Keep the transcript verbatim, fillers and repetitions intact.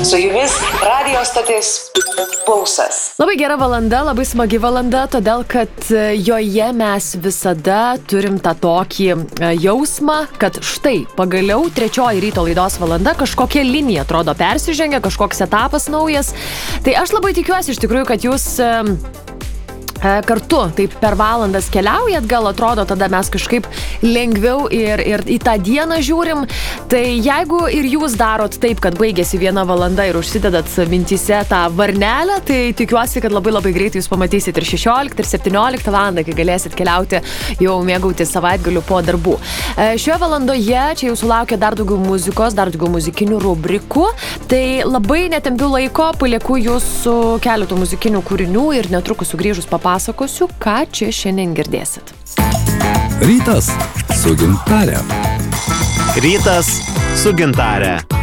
Su jumis radio stotis Pulsas. Labai gera valanda, labai smagi valanda, todėl kad joje mes visada turim tą tokį jausmą, kad štai pagaliau trečioji ryto laidos valanda, kažkokia linija atrodo persižengia, kažkoks etapas naujas. Tai aš labai tikiuosi iš tikrųjų, kad jūs kartu taip per valandas keliaujat, gal atrodo tada mes kažkaip lengviau ir, ir į tą dieną žiūrim. Tai jeigu ir jūs darot taip, kad baigėsi viena valanda ir užsidedat mintyse tą varnelę, tai tikiuosi, kad labai labai greitai jūs pamatysit ir šešioliktą ir septynioliktą valandą, kai galėsit keliauti jau mėgauti savaitgaliu po darbų. Šioje valandoje čia jūsų laukia dar daugiau muzikos, dar daugiau muzikinių rubrikų. Tai labai netempiu laiko, palieku jūs su keletu muzikinių kūrinių ir netrukus sugrįžus papasakosiu. Pasakosiu, ką čia šiandien girdėsit. Rytas su Gintare. Rytas su Gintare.